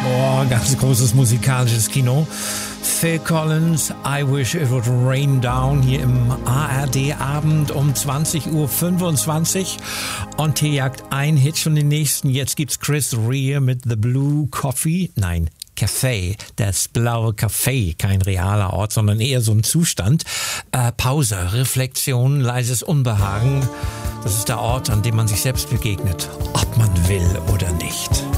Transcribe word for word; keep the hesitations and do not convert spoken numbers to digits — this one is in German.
Oh, ganz großes musikalisches Kino. Phil Collins, I Wish It Would Rain Down, hier im A R D-Abend um zwanzig Uhr fünfundzwanzig. Und hier jagt ein Hit schon den nächsten. Jetzt gibt's Chris Rea mit The Blue Coffee. Nein, Café, das blaue Café, kein realer Ort, sondern eher so ein Zustand. Äh, Pause, Reflexion, leises Unbehagen. Das ist der Ort, an dem man sich selbst begegnet, ob man will oder nicht.